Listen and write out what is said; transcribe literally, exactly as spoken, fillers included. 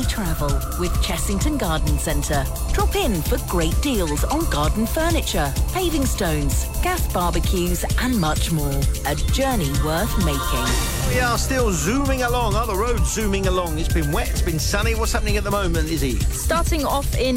easy travel with Chessington Garden Centre. Drop in for great deals on garden furniture, paving stones, gas barbecues and much more. A journey worth making. We are still zooming along. Are the roads zooming along? It's been wet, it's been sunny. What's happening at the moment, Izzy? Starting off in